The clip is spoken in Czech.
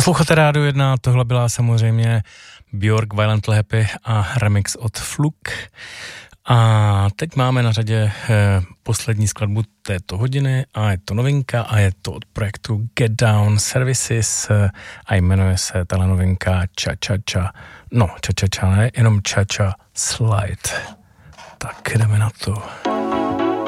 Posloucháte Rádio 1, tohle byla samozřejmě Björk Violently Happy a remix od Fluk. A teď máme na řadě poslední skladbu této hodiny a je to novinka a je to od projektu Get Down Services a jmenuje se ta novinka Cha-Cha-Cha. No, Cha-Cha-Cha ne, jenom Cha-Cha Slide. Tak jdeme na to.